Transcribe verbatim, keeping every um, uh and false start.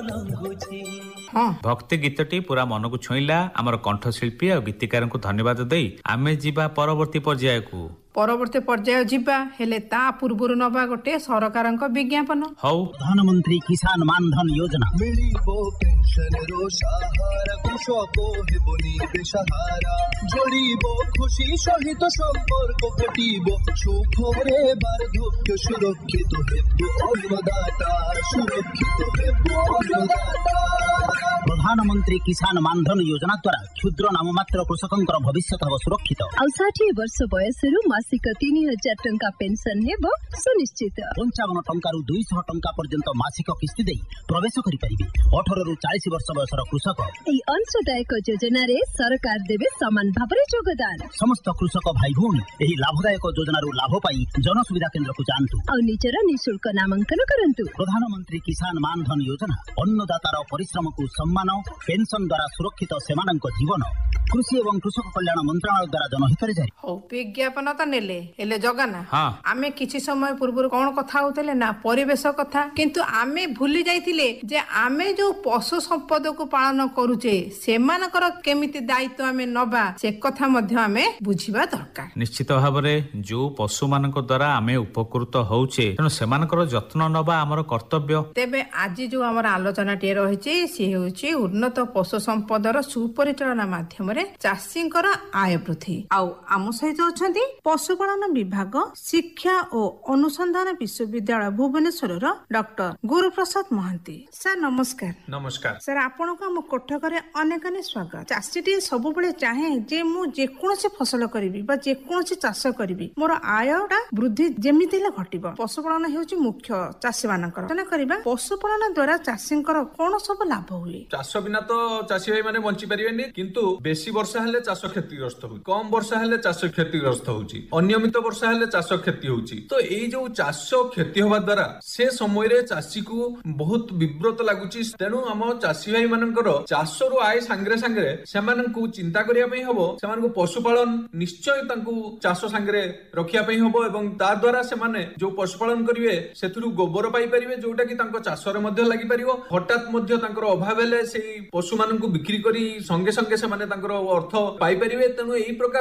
हाँ भक्ति गीतटी पूरा मन को छुईला। आमर कंठशिल्पी और गीतिकार को धन्यवाद देई आमे जीवा परवर्ती पर्याय को परवर्ती पर्याय जीवा हेले ता पूर्वरु नबा गोटे सरकारक विज्ञापन हौ। प्रधानमंत्री किसान मानधन योजना मिलिबो पेंशन रो सहारा कृषको हेबोनी बेसहारा जोड़िबो खुशी सहित संपर्क घटिबो सुखरे बार्धक्य सुरक्षित हेबो अन्नदाता सुरक्षित हेबो अन्नदाता। प्रधानमंत्री किसान मानधन योजना द्वारा क्षुद्र नाममात्र कृषकंकर भविष्य हब सुरक्षित। आ षाठी वर्ष बयसरु मासिक तीन हजार टंका पेंशन हेबो सुनिश्चित। पंचावन टंकारु दुई सौ टंका पर्यंत मासिक किस्ती देई प्रवेश करि परिबे। अठारह रु चालीस वर्ष बयसर कृषक एई अंशदायक योजना रे सरकार देबे समान भाबरे योगदान। समस्त कृषक भाई भौणी एही लाभदायक योजना रु लाभ पाई जन सुविधा केंद्र को जानतु आ निजर निशुल्क नामांकन करंतु। प्रधानमंत्री किसान मानधन योजना अन्नदातार परिश्रम को सम्मान पेंशन द्वारा सुरक्षित सेमानक जीवन कृषि एवं कृषक कल्याण मंत्रालय द्वारा जनहित रे जारी। हो विज्ञापन त नेले हेले जगाना हाँ आमे किछि समय पूर्व कोन कथा होतले ना परिवेश कथा किंतु आमे भूली जाइतिले जे आमे जो पशु संपद को पालन करूचे सेमानकर केमिति दायित्व आमे नबा से कथा मध्ये आमे बुझिबा दरकार। निश्चित भाबरे जो पशु मानक द्वारा आमे उपकृत होउचे तेनो सेमानकर जत्न नबा हमर कर्तव्य। तेबे आज जो हमर आलोचना टे रहिचे से होची उन्नत पशु संपदर सुपरिचालना माध्यम रे चाषींकर आय वृद्धि। आउ आम सहित अछंती पशुपालन विभाग शिक्षा और अनुसंधान विश्वविद्यालय भुवनेश्वर डॉक्टर गुरुप्रसाद महांती। सर नमस्कार। नमस्कार सर आपण को हम कोठकरे अनेक अनेक स्वागत। चाषीटी सब बेले चाहे जे मु जे कोनोसी फसल करिवि बा जे कोनोसी चाष करिवि मोर आयटा वृद्धि जेमिति ले घटिबो। पशुपालन हेउची मुख्य चाषी मानकर तने करिबा पशुपालन द्वारा चाषींकर कोन सब लाभ हुए। चाष बिना तो चाषी भाई माने बंची परिबेनी किंतु बेसी वर्षा हेले चाष क्षतिग्रस्त होई कम वर्षा हेले चाष क्षतिग्रस्त होउची अनियमित वर्षा हेले चाष क्षति होउची। तो एई जो चाष क्षति होबा द्वारा से समय रे चाषी को बहुत विब्रत लागुची। तेनु हम चाषी भाई मानकर चाष रु आय संगरे संगरे सेमानकु चिंता करिया पई हबो सेमानकु पशुपालन निश्चय तांकु चाष संगरे रखिया पई हबो एवं ता द्वारा सेमाने जो पशुपालन करिवे सेथुरु गोबर पाई परिवे जोटा कि तांको चाष रे मध्ये लागि परिवो। हठात मध्ये तांकर अभाव हेले सेई पशु मानकु बिक्री करी संगे संगे सेमाने तांकर अर्थ पाई परिवे। तेनु एई प्रकार